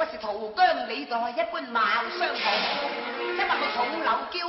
不是桃江李在一般貌相同，因为我重楼嬌